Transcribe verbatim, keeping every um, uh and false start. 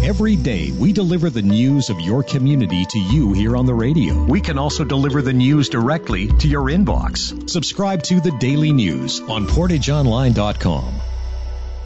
Every day, we deliver the news of your community to you here on the radio. We can also deliver the news directly to your inbox. Subscribe to the Daily News on portage online dot com.